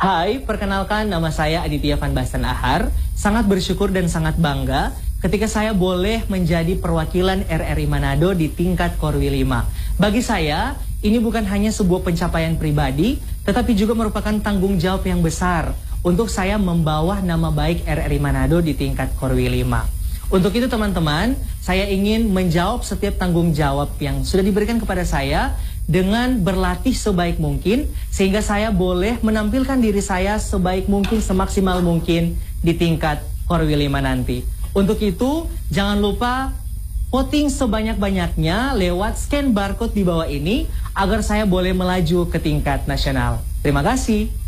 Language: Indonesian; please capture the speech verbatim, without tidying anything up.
Hai, perkenalkan nama saya Aditya Van Basten Ahar. Sangat bersyukur dan sangat bangga ketika saya boleh menjadi perwakilan R R I Manado di tingkat Korwi lima. Bagi saya, ini bukan hanya sebuah pencapaian pribadi, tetapi juga merupakan tanggung jawab yang besar untuk saya membawa nama baik R R I Manado di tingkat Korwi lima. Untuk itu teman-teman, saya ingin menjawab setiap tanggung jawab yang sudah diberikan kepada saya dengan berlatih sebaik mungkin, sehingga saya boleh menampilkan diri saya sebaik mungkin, semaksimal mungkin di tingkat Korwi lima nanti. Untuk itu, jangan lupa voting sebanyak-banyaknya lewat scan barcode di bawah ini, agar saya boleh melaju ke tingkat nasional. Terima kasih.